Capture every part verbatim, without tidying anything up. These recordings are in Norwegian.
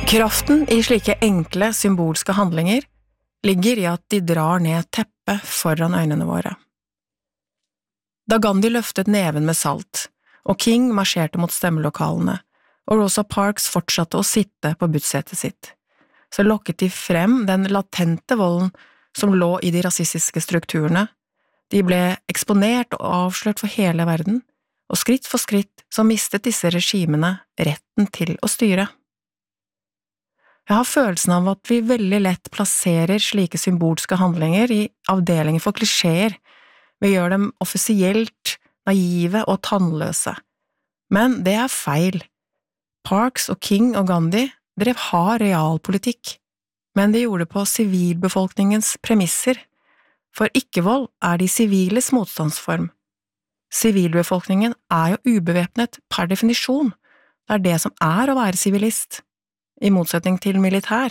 Kraften i slike enkle, symbolske handlinger ligger i at de drar ned teppet foran øynene våre. Da Gandhi løftet neven med salt, og King marsjerte mot stemmelokalene, og Rosa Parks fortsatte å sitte på budssetet sitt, så lokket de frem den latente volden som lå i de rasistiske strukturene. De ble eksponert og avslørt for hele verden, og skritt for skritt så mistet disse regimene retten til å styre. Jeg har følelsen av at vi veldig lett plasserer slike symbolske handlinger i avdelinger for klisjeer. Vi gjør dem offisielt, naive og tannløse. Men det er feil. Parks og King og Gandhi drev hard realpolitikk, men de gjorde det på sivilbefolkningens premisser. For ikke-vold er de siviles motstandsform. Sivilbefolkningen er jo ubevæpnet per definisjon. Det er det som er å være sivilist, i motsetning til militær.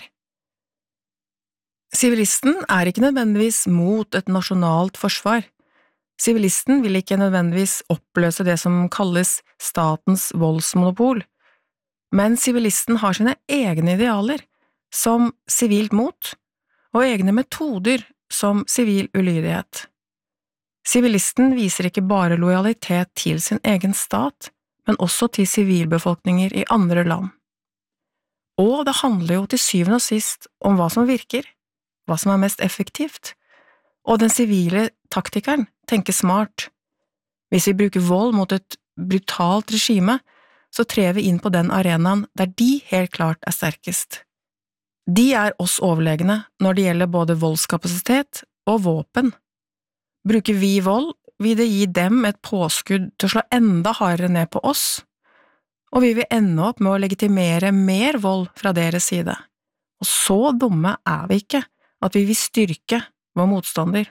Sivilisten er ikke nødvendigvis mot et nasjonalt forsvar. Sivilisten vil ikke nødvendigvis oppløse det som kalles statens voldsmonopol, men sivilisten har sine egne idealer, som sivilt mot, og egne metoder som sivil ulydighet. Sivilisten viser ikke bare lojalitet til sin egen stat, men også til sivilbefolkninger i andre land. Og det handler jo til syvende og sist om hva som virker, hva som er mest effektivt, og den sivile taktikeren tenker smart. Hvis vi bruker vold mot et brutalt regime, så trer vi inn på den arenaen der de helt klart er sterkest. De er oss overlegne når det gjelder både voldskapasitet og våpen. Bruker vi vold, vil det gi dem et påskudd til å slå enda hardere ned på oss, og vi vil ende opp med å legitimere mer vold fra deres side. Og så dumme er vi ikke at vi vil styrke vår motstander.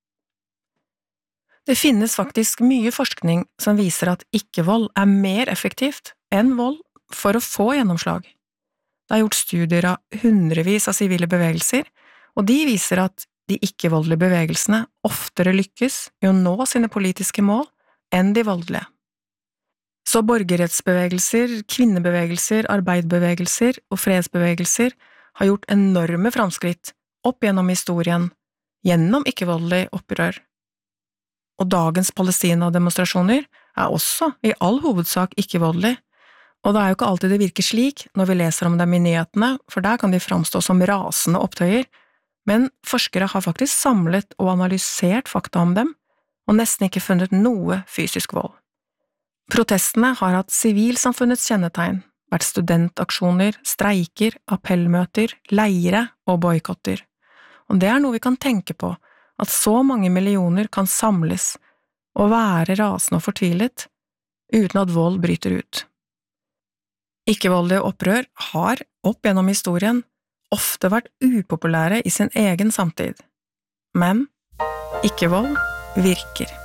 Det finnes faktisk mye forskning som viser at ikke-vold er mer effektivt enn vold for å få gjennomslag. Det er gjort studier av hundrevis av sivile bevegelser, og de viser at de ikke-voldelige bevegelsene oftere lykkes i å nå sine politiske mål enn de voldelige. Så borgerrettsbevegelser, kvinnebevegelser, arbeiderbevegelser og fredsbevegelser har gjort enorme framskritt opp gjennom historien, gjennom ikke-voldelig opprør. Og dagens Palestina-demonstrasjoner er også i all hovedsak ikke-voldelig, og det er jo ikke alltid det virker slik når vi leser om dem i nyhetene, for der kan de framstå som rasende opptøyer, men forskere har faktisk samlet og analysert fakta om dem, og nesten ikke funnet noe fysisk vold. Protestene har hatt sivilsamfunnets kjennetegn, vært studentaksjoner, streiker, appellmøter, leire og boikotter. Og det er noe vi kan tenke på, at så mange millioner kan samles og være rasende og fortvilet, uten at vold bryter ut. Ikke-voldelige opprør har, opp gjennom historien, ofte vært upopulære i sin egen samtid. Men ikke-vold virker.